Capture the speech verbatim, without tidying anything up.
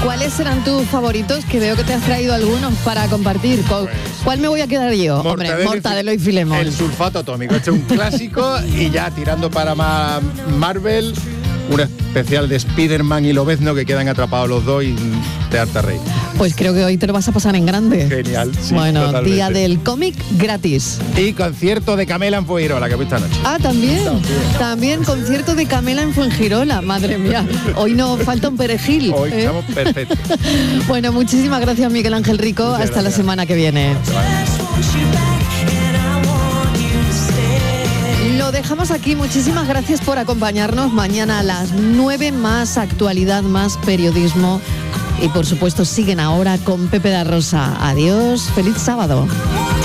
¿Cuáles serán tus favoritos? Que veo que te has traído algunos para compartir. ¿Cuál me voy a quedar yo? Mortadelo, Hombre, Mortadelo y Filemón. El sulfato atómico. Este es un clásico y ya tirando para ma- Marvel, un especial de Spider-Man y Lobezno que quedan atrapados los dos y te harta reír. Pues creo que hoy te lo vas a pasar en grande. Genial, sí, bueno, totalmente. día del cómic gratis. Y concierto de Camela en Fuengirola, que he visto anoche. Ah, ¿también? también. También concierto de Camela en Fuengirola. Madre mía, hoy no falta un perejil. Hoy ¿eh? estamos perfectos. Bueno, muchísimas gracias, Miguel Ángel Rico. Muchas Hasta gracias. La semana que viene. Lo dejamos aquí. Muchísimas gracias por acompañarnos. Mañana a las nueve, más actualidad, más periodismo. Y por supuesto siguen ahora con Pepe da Rosa. Adiós, feliz sábado.